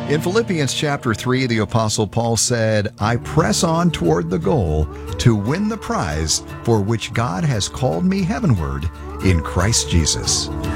In Philippians chapter 3, the Apostle Paul said, I press on toward the goal to win the prize for which God has called me heavenward in Christ Jesus.